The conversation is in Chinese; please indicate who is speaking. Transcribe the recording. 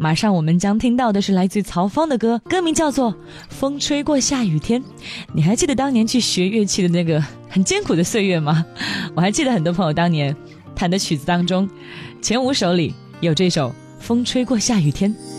Speaker 1: 马上我们将听到的是来自曹芳的歌，歌名叫做《风吹过下雨天》。你还记得当年去学乐器的那个很艰苦的岁月吗？我还记得很多朋友当年弹的曲子当中，前5首里有这首《风吹过下雨天》。